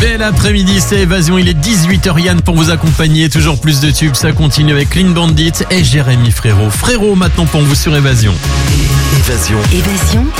Bel après-midi, c'est Évasion, il est 18h. Yann pour vous accompagner, toujours plus de tubes, ça continue avec Clean Bandit et Jérémy Frérot. Frérot maintenant pour vous sur Évasion. Évasion.